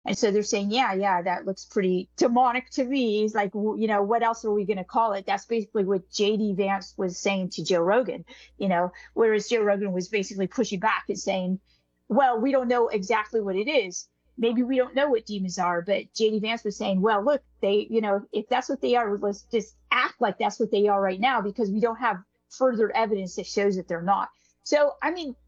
And so they're saying, yeah, that looks pretty demonic to me. He's like, what else are we going to call it? That's basically what JD Vance was saying to Joe Rogan, whereas Joe Rogan was basically pushing back and saying, well, we don't know exactly what it is. Maybe we don't know what demons are, but JD Vance was saying, well, look, if that's what they are, let's just act like that's what they are right now because we don't have further evidence that shows that they're not. So, I mean,